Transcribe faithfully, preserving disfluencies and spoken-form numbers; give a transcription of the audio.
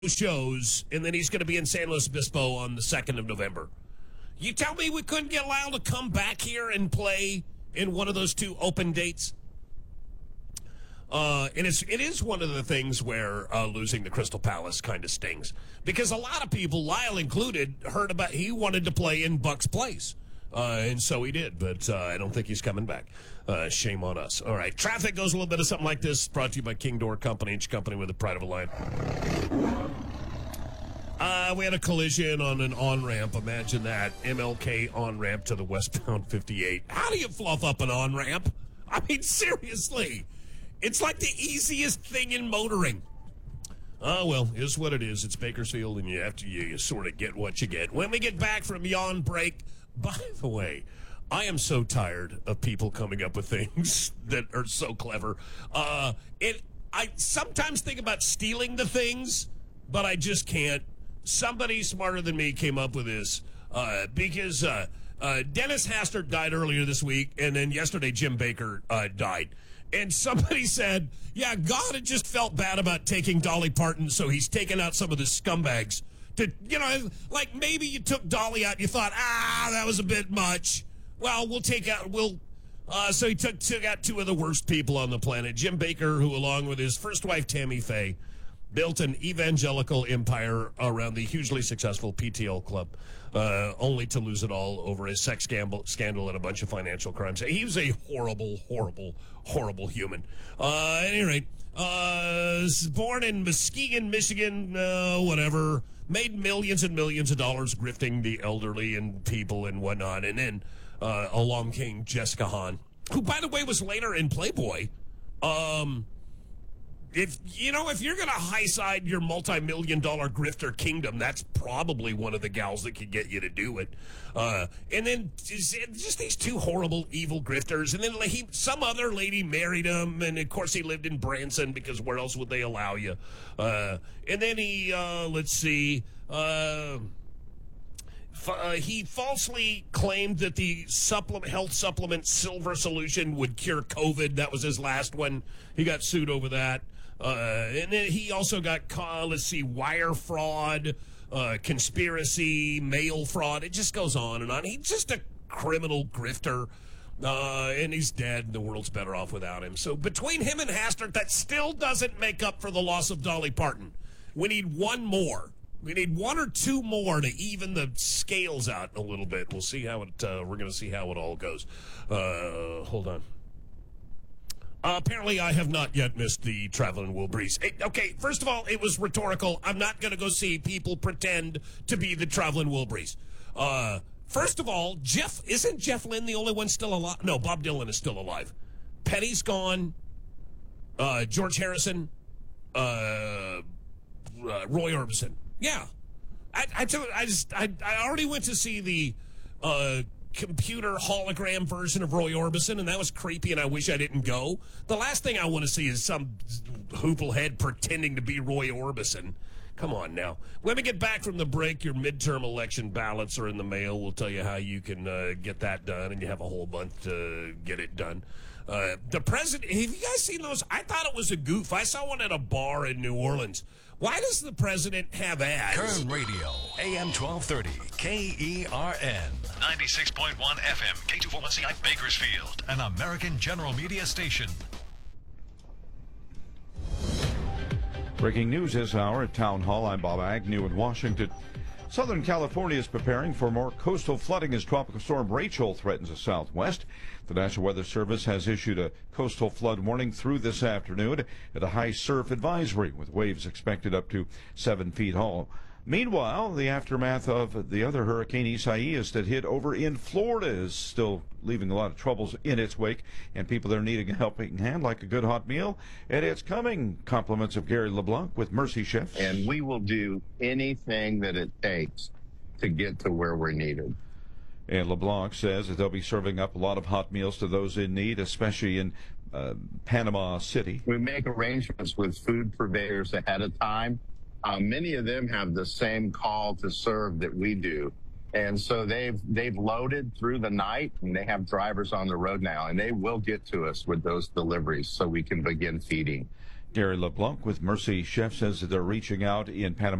shows, and then he's going to be in San Luis Obispo on the second of November. You tell me we couldn't get Lyle to come back here and play in one of those two open dates? Uh, and it's, it is one of the things where uh, losing the Crystal Palace kind of stings. Because a lot of people, Lyle included, heard about he wanted to play in Buck's place. Uh, and so he did, but uh, I don't think he's coming back. Uh, shame on us. All right, traffic goes a little bit of something like this, brought to you by King Door Company, each company with the pride of a line. Uh, we had a collision on an on-ramp. Imagine that. M L K on-ramp to the westbound fifty-eight. How do you fluff up an on-ramp? I mean, seriously. It's like the easiest thing in motoring. Oh, well, is what it is. It's Bakersfield, and you have to you, you sort of get what you get. When we get back from yawn break, by the way, I am so tired of people coming up with things that are so clever. Uh, it, I sometimes think about stealing the things, but I just can't. Somebody smarter than me came up with this uh, because uh, uh, Dennis Hastert died earlier this week, and then yesterday Jim Baker uh, died. And somebody said, yeah, God had just felt bad about taking Dolly Parton, so he's taken out some of the scumbags. To, you know, like maybe you took Dolly out and you thought, ah, that was a bit much. Well, we'll take out, we'll, uh, so he took, took out two of the worst people on the planet. Jim Baker, who along with his first wife, Tammy Faye, built an evangelical empire around the hugely successful P T L club, uh, only to lose it all over a sex scandal, scandal and a bunch of financial crimes. He was a horrible, horrible, horrible human. Uh, at any rate, uh, born in Muskegon, Michigan, uh, whatever, made millions and millions of dollars grifting the elderly and people and whatnot. And then uh, along came Jessica Hahn, who, by the way, was later in Playboy. Um... If, you know, if you're going to high-side your multi-million dollar grifter kingdom, that's probably one of the gals that could get you to do it. Uh, and then just, just these two horrible, evil grifters. And then he, some other lady married him, and, of course, he lived in Branson because where else would they allow you? Uh, and then he, uh, let's see, uh, f- uh, he falsely claimed that the supplement, health supplement Silver Solution would cure COVID. That was his last one. He got sued over that. Uh, and then he also got, uh, let's see, wire fraud, uh, conspiracy, mail fraud. It just goes on and on. He's just a criminal grifter, uh, and he's dead, and the world's better off without him. So between him and Hastert, that still doesn't make up for the loss of Dolly Parton. We need one more. We need one or two more to even the scales out a little bit. We'll see how it, uh, we're going to see how it all goes. Uh, hold on. Uh, apparently, I have not yet missed the Traveling Wilburys. Hey, okay, first of all, it was rhetorical. I'm not going to go see people pretend to be the Traveling Wilburys. Uh, first of all, Jeff, isn't Jeff Lynne the only one still alive? No, Bob Dylan is still alive. Petty's gone. Uh, George Harrison. Uh, uh, Roy Orbison. Yeah. I, I, tell, I just, I, I already went to see the, uh, computer hologram version of Roy Orbison, and that was creepy, and I wish I didn't go. The last thing I want to see is some hooplehead pretending to be Roy Orbison. Come on now. When we get back from the break, your midterm election ballots are in the mail. We'll tell you how you can uh, get that done, and you have a whole month to get it done. Uh, the president, have you guys seen those? I thought it was a goof. I saw one at a bar in New Orleans. Why does the president have ads? Kern Radio, A M twelve thirty, K E R N. ninety-six point one F M, K two forty-one C I Bakersfield, an American General Media station. Breaking news this hour at Town Hall. I'm Bob Agnew in Washington. Southern California is preparing for more coastal flooding as Tropical Storm Rachel threatens the southwest. The National Weather Service has issued a coastal flood warning through this afternoon and a high surf advisory with waves expected up to seven feet tall. Meanwhile, the aftermath of the other hurricane Isaias that hit over in Florida is still leaving a lot of troubles in its wake, and people are needing a helping hand like a good hot meal. And it's coming. Compliments of Gary LeBlanc with Mercy Chefs. And we will do anything that it takes to get to where we're needed. And LeBlanc says that they'll be serving up a lot of hot meals to those in need, especially in uh, Panama City. We make arrangements with food purveyors ahead of time. Uh, many of them have the same call to serve that we do. And so they've they've loaded through the night, and they have drivers on the road now, and they will get to us with those deliveries so we can begin feeding. Gary LeBlanc with Mercy Chef says that they're reaching out in Panama